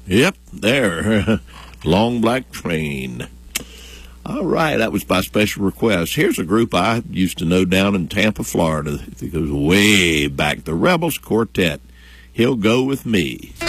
Yep, there. Long Black Train. All right, that was by special request. Here's a group I used to know down in Tampa, Florida. It goes way back. The Rebels Quartet. He'll Go With Me.